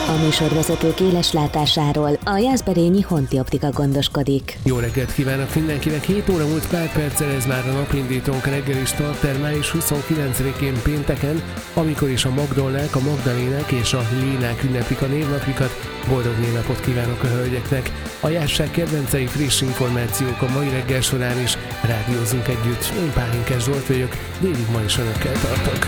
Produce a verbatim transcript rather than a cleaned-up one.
A műsorvezető kéles látásáról a Jászberényi Honti Optika gondoskodik. Jó reggelt kívánok mindenkinek! hét óra múlt pár perccel, ez már a napindítónk reggeli starter május huszonkilencedikén pénteken, amikor is a Magdolnák, a Magdalénák és a Lénák ünneplik a névnapjukat. Boldog névnapot kívánok a hölgyeknek! A Jászság kedvencei, friss információk a mai reggel során is. Rádiózunk együtt. Én Pálinkás Zsolt vagyok, délig ma is önökkel tartok.